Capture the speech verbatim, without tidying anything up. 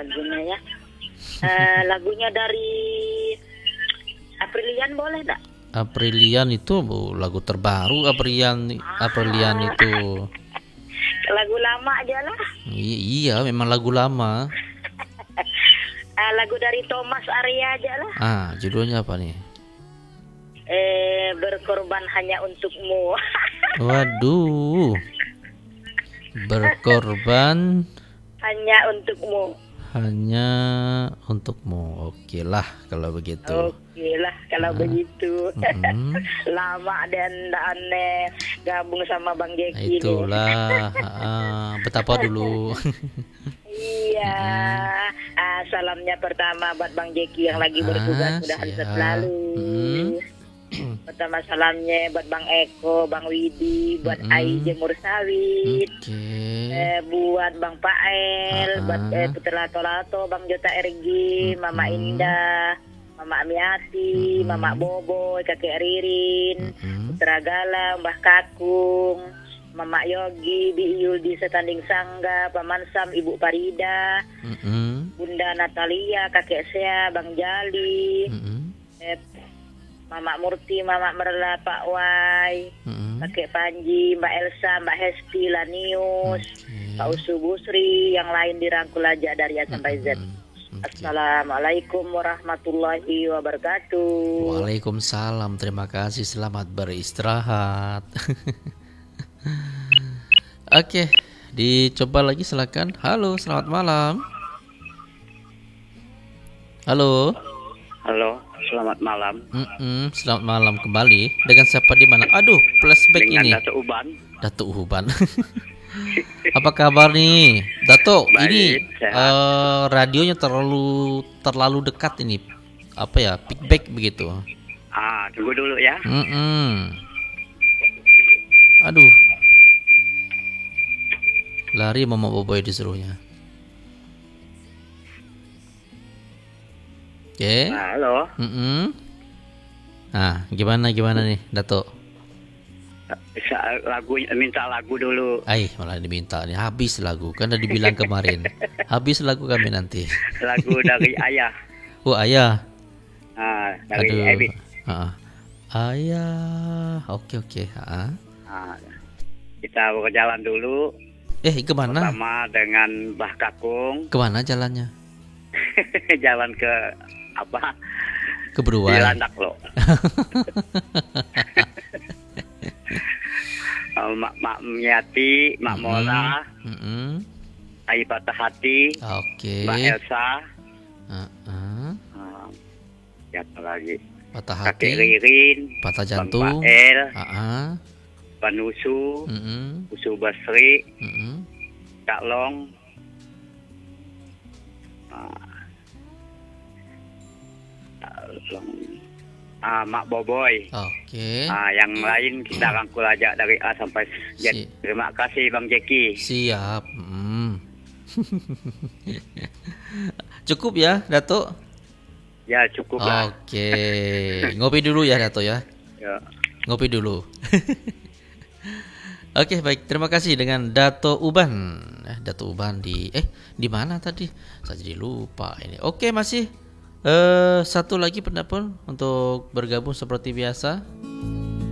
lagunya ya. Uh, lagunya dari Aprilian boleh tak? Aprilian itu bu, lagu terbaru Aprilian Aprilian itu. Lagu lama aja lah. I- iya memang lagu lama. uh, lagu dari Thomas Arya aja lah. Ah, judulnya apa nih? Eh, berkorban hanya untukmu. Waduh. Berkorban hanya untukmu. Hanya untukmu. Oke lah kalau begitu. Oke lah kalau nah. begitu. Mm-hmm. Lama dan aneh gabung sama Bang Jeki. Itulah. uh, betapa dulu. Iya. Mm-hmm. uh, salamnya pertama buat Bang Jeki yang lagi bertugas. Mudah-mudahan sehat selalu. Mm-hmm. Pertama salamnya buat Bang Eko, Bang Widi, buat mm-hmm. Ai Jemur Sawit, okay. eh, buat Bang Pael, uh-huh. buat eh, Putra Lato-Lato, Bang Jota Ergi, mm-hmm. Mama Indah, Mama Amiati, mm-hmm. Mama Bobo, Kakek Ririn, mm-hmm. Putra Gala, Mbah Kakung, Mama Yogi, Bi Yuldi Setanding Sangga, Paman Sam, Ibu Parida, mm-hmm. Bunda Natalia, Kakek Sea, Bang Jali, mm-hmm. eh, Mama Murti, Mama Merla, Pak Wai, mm-hmm. Kakek Panji, Mbak Elsa, Mbak Hesti, Lanius, okay. Pak Usu Busri, yang lain dirangkul aja dari A sampai Z. Mm-hmm. Okay. Assalamualaikum warahmatullahi wabarakatuh. Waalaikumsalam, terima kasih, selamat beristirahat. Oke, okay. Dicoba lagi silakan. Halo, selamat malam. Halo. Halo. Selamat malam. Mm-mm, selamat malam kembali. Dengan siapa di mana? Aduh, flashback Dengan ini. Dato Uban. Dato Uban. Apa kabar nih, Dato? Baik, ini uh, radionya terlalu terlalu dekat ini. Apa ya? Feedback begitu. Ah, tunggu dulu ya. Mm-mm. Aduh. Lari Mama Boboy disuruhnya. Oke. Okay. Nah, halo. Mm-mm. Nah, gimana gimana nih, Dato? Bisa lagu minta lagu dulu. Ay, malah diminta nih. Habis lagu, kan udah dibilang kemarin. Habis lagu kami nanti. Lagu dari Ayah. Oh, Ayah. Ah, dari Aduh. Ebit. Uh, Ayah. Oke, oke, heeh. Ah, kita berjalan dulu. Eh, kemana? Pertama dengan Mbah Kakung. Kemana jalannya? Jalan ke apa? Ke Beruai. Di Landak lo. Mak Mak Miati, Mak mm-hmm. Mola, mm-hmm. Ai Patah Hati, okay. Mbak Elsa, uh-uh. uh, siapa lagi? Patah Hati, Kakek Ririn, Patah Jantung, Bang Pael, uh-uh. Panusu, mm-hmm. Usu Basri, mm-hmm. Kak Long. Uh, Ah, Mak Boboy. Oke. Okay. Ah, yang lain kita rangkul aja dari A sampai Z. Si. Terima kasih Bang Jeki. Siap. Hmm. Cukup ya, Dato? Ya, cukup lah. Oke. Okay. Ngopi dulu ya, Dato ya. Ya. Ngopi dulu. Oke, okay, baik. Terima kasih dengan Dato Uban. Eh, Dato Uban di eh di mana tadi? Saya jadi lupa ini. Oke, okay, masih Uh, satu lagi penelpon untuk bergabung seperti biasa.